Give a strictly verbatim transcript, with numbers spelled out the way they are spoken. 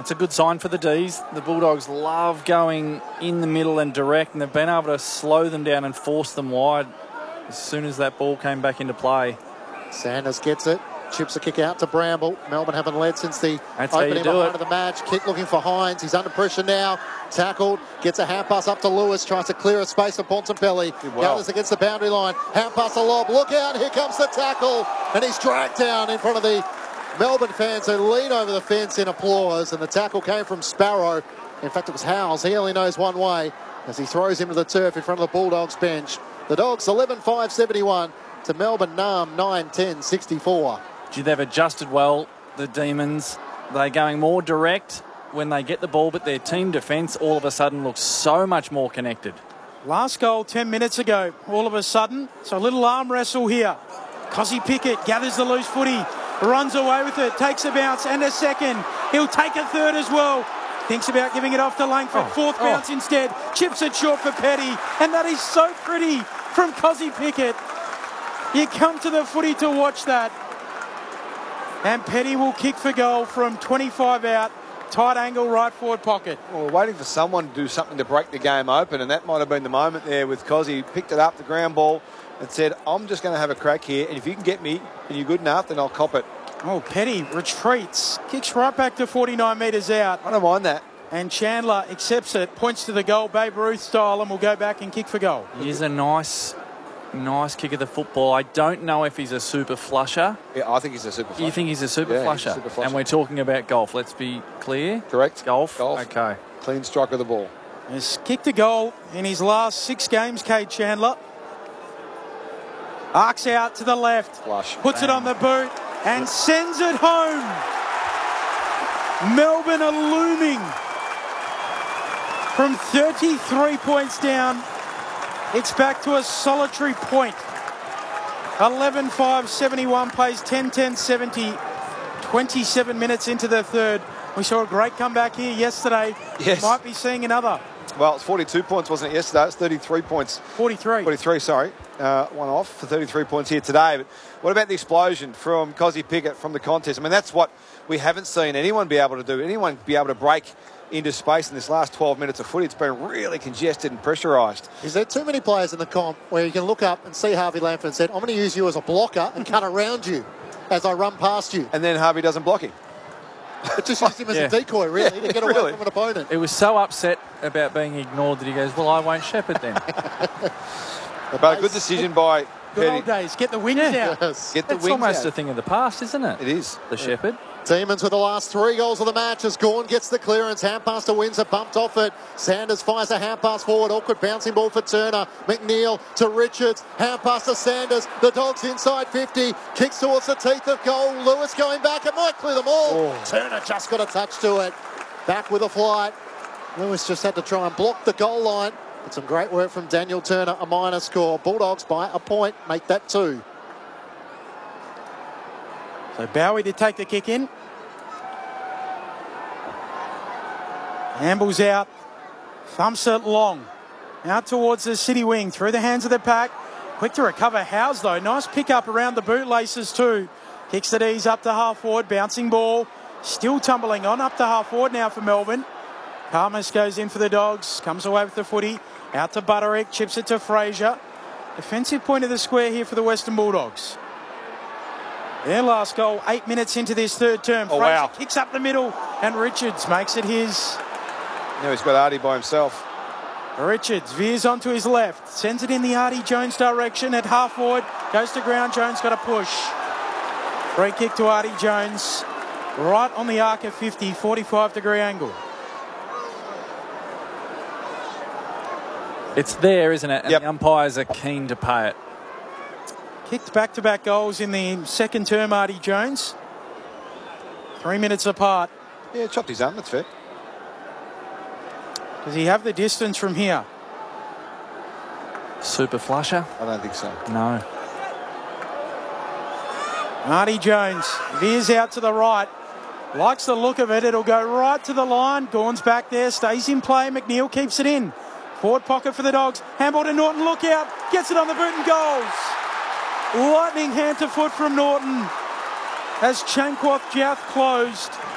It's a good sign for the D's. The Bulldogs love going in the middle and direct, and they've been able to slow them down and force them wide as soon as that ball came back into play. Sanders gets it. Chips a kick out to Bramble. Melbourne haven't led since the That's how you opening do behind it. of the match. Kick looking for Hines. He's under pressure now. Tackled. Gets a hand pass up to Lewis. Tries to clear a space for Bontempelli. Well. Gathers against the boundary line. Hand pass to Lob. Look out. Here comes the tackle. And he's dragged down in front of the Melbourne fans who lean over the fence in applause. And the tackle came from Sparrow. In fact, it was Howes. He only knows one way as he throws him to the turf in front of the Bulldogs bench. The Dogs eleven five seventy-one to Melbourne Nam nine ten sixty-four. Gee, they've adjusted well, the Demons. They're going more direct when they get the ball, but their team defence all of a sudden looks so much more connected. Last goal ten minutes ago, all of a sudden. So a little arm wrestle here. Cozzy Pickett gathers the loose footy, runs away with it, takes a bounce and a second. He'll take a third as well. Thinks about giving it off to Langford. Oh, Fourth oh. bounce instead. Chips it short for Petty. And that is so pretty from Cozzy Pickett. You come to the footy to watch that. And Petty will kick for goal from twenty-five out. Tight angle right forward pocket. Well, we're waiting for someone to do something to break the game open, and that might have been the moment there with Cozzy. Picked it up, the ground ball, and said, I'm just going to have a crack here, and if you can get me and you're good enough, then I'll cop it. Oh, Petty retreats. Kicks right back to forty-nine metres out. I don't mind that. And Chandler accepts it, points to the goal, Babe Ruth style, and will go back and kick for goal. Here's a nice, nice kick of the football. I don't know if he's a super flusher. Yeah, I think he's a super flusher. You think he's a super, Yeah, he's a flusher? super flusher. And we're talking about golf. Let's be clear. Correct. Golf? Golf. Okay. Clean strike of the ball. He's kicked a goal in his last six games, Cade Chandler. Arcs out to the left. Flush. Puts it on the boot and sends it home. Melbourne are looming. From thirty-three points down, it's back to a solitary point. eleven five seventy-one plays ten ten seventy. twenty-seven minutes into the third. We saw a great comeback here yesterday. Yes. Might be seeing another. Well, it's forty-two points, wasn't it, yesterday? It's thirty-three points. forty-three. forty-three, sorry. Uh, one off for thirty-three points here today. But what about the explosion from Cozzy Pickett from the contest? I mean, that's what we haven't seen anyone be able to do. Anyone be able to break into space in this last twelve minutes of footy. It's been really congested and pressurised. Is there too many players in the comp where you can look up and see Harvey Langford and said, I'm going to use you as a blocker and cut around you as I run past you? And then Harvey doesn't block him. It just used him as Yeah. a decoy, really, Yeah, to get away really. from an opponent. It was so upset about being ignored that he goes, well, I won't shepherd then. But a good decision by Good old Petty. days. Get the wings out. Yes. Get the It's wings almost out. a thing of the past, isn't it? It is. The shepherd. Demons with the last three goals of the match as Gawn gets the clearance. Hand pass to Windsor, bumped off it. Sanders fires a hand pass forward. Awkward bouncing ball for Turner. McNeil to Richards. Hand pass to Sanders. The Dogs inside fifty. Kicks towards the teeth of goal. Lewis going back. It might clear them all. Oh. Turner just got a touch to it. Back with a flight. Lewis just had to try and block the goal line. But some great work from Daniel Turner. A minor score. Bulldogs by a point. Make that two. So Bowie to take the kick in. Ambles out. Thumps it long. Out towards the city wing. Through the hands of the pack. Quick to recover Howes though. Nice pick up around the bootlaces too. Kicks the D's up to half forward. Bouncing ball. Still tumbling on. Up to half forward now for Melbourne. Palmas goes in for the Dogs. Comes away with the footy. Out to Butterick. Chips it to Fraser. Defensive point of the square here for the Western Bulldogs. Their last goal, eight minutes into this third term. Oh, Fraser wow. kicks up the middle, and Richards makes it his. Now he's got Artie by himself. Richards veers onto his left, sends it in the Artie Jones direction at half forward, goes to ground. Jones got a push. Free kick to Artie Jones, right on the arc of fifty, forty-five degree angle. It's there, isn't it? And Yep. the umpires are keen to pay it. Kicked back-to-back goals in the second term, Artie Jones. Three minutes apart. Yeah, chopped his arm. That's fair. Does he have the distance from here? Super flusher? I don't think so. No. Artie Jones veers out to the right. Likes the look of it. It'll go right to the line. Gawn's back there. Stays in play. McNeil keeps it in. Forward pocket for the Dogs. Handball to Norton. Look out. Gets it on the boot and goals. Lightning hand to foot from Norton. As Chankwath Jouth closed.